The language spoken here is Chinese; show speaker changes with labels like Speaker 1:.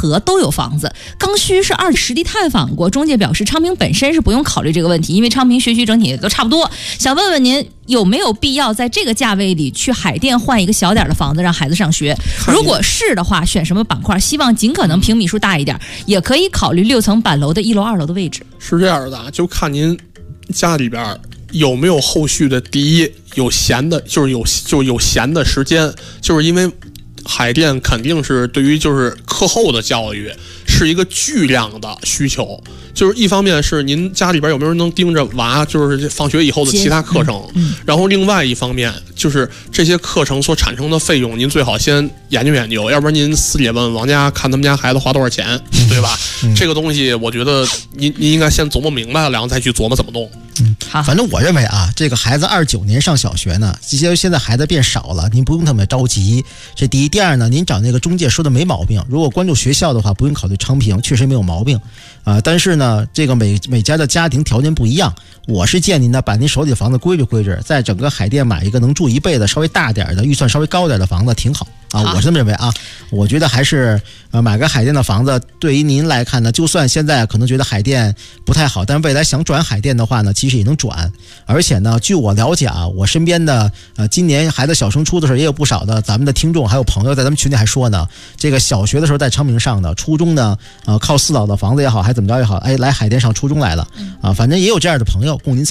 Speaker 1: 河都有房子。刚需是实地探访过，中介表示昌平本身是不用考虑这个问题，因为昌平学区整体都差不多。想问问您有没有必要在这个价位里去海淀换一个小点的房子让孩子上学？如果是的话，选什么板块？希望尽可能平米数大一点，也可以考虑6层板楼的1楼、2楼的位置。
Speaker 2: 是这样的，就看您家里边有没有后续的，第一有闲的，就是有闲的时间，就是因为海淀肯定是对于就是课后的教育是一个巨量的需求，就是一方面是您家里边有没有人能盯着娃，就是放学以后的其他课程，然后另外一方面就是这些课程所产生的费用，您最好先研究研究，要不然您私底问王家看他们家孩子花多少钱，对吧？这个东西我觉得您应该先琢磨明白了，然后再去琢磨怎么弄。
Speaker 3: 好，反正我认为啊，这个孩子29年上小学呢，现在孩子变少了，您不用那么着急。这第一，第二呢，您找那个中介说的没毛病。如果关注学校的话，不用考虑昌平，确实没有毛病但是呢，这个每家的家庭条件不一样，我是建议呢，把您手里的房子规制，在整个海淀买一个能住一辈子、稍微大点的、预算稍微高点的房子挺好啊。我是这么认为啊。我觉得还是买个海淀的房子，对于您来看呢，就算现在可能觉得海淀不太好，但未来想转海淀的话呢，其实也能转。而且呢，据我了解啊，我身边的今年孩子小升初的时候，也有不少的咱们的听众还有朋友在咱们群里还说呢，这个小学的时候在昌平上的，初中呢靠4老的房子也好，还怎么着也好，来海淀上初中来了反正也有这样的朋友供您